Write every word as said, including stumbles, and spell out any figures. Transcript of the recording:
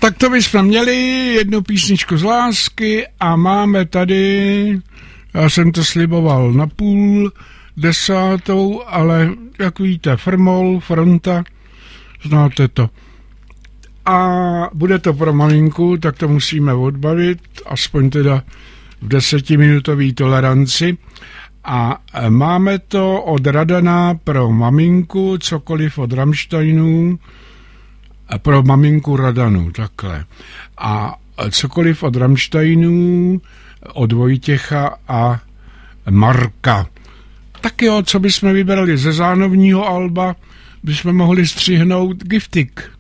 Tak to bychom měli jednu písničku z lásky a máme tady, já jsem to sliboval na půl desátou, ale jak víte, Frmol, Fronta, znáte to. A bude to pro maminku, tak to musíme odbavit, aspoň teda v desetiminutový toleranci. A máme to od Radana pro maminku, cokoliv od Rammsteinů, pro maminku Radanu, takhle. A cokoliv od Rammsteinů, od Vojtěcha a Marka. Tak jo, co bychom vybrali ze zánovního alba, bychom mohli střihnout Giftik.